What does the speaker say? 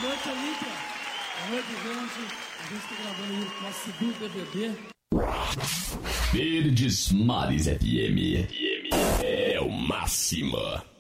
noite, Olímpia. Boa noite, gente. A gente está gravando aí o nosso segundo DVD. Verdes Mares FM. É o máximo.